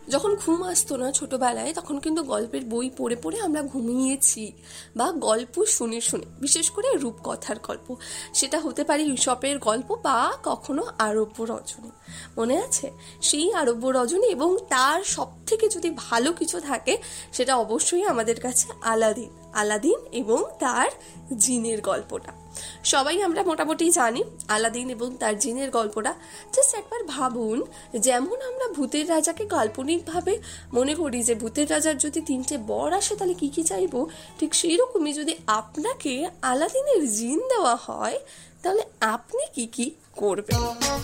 যখন ঘুম আসতো না ছোটবেলায়, তখন কিন্তু গল্পের বই পড়ে পড়ে আমরা ঘুমিয়েছি, বা গল্প শুনে শুনে, বিশেষ করে রূপকথার গল্প। সেটা হতে পারে ঈশপের গল্প বা কখনো আরব্য রজনী। মনে আছে সেই আরব্য রজনী? এবং তার সব থেকে যদি ভালো কিছু থাকে, সেটা অবশ্যই আমাদের কাছে আলাদিন। আলাদিন এবং তার জিনের গল্পটা সবাই আমরা মোটামুটি জানি। আলাদিন এবং তার জিনের গল্পটা জাস্ট একবার ভাবুন, যেমন আমরা ভূতের রাজাকে কাল্পনিকভাবে মনে করি যে ভূতের রাজার যদি 3টে বর আসে তাহলে কি কি চাইবো, ঠিক সেই রকমই যদি আপনাকে আলাদিনের জিন দেওয়া হয়, তাহলে আপনি কি কি করবেন?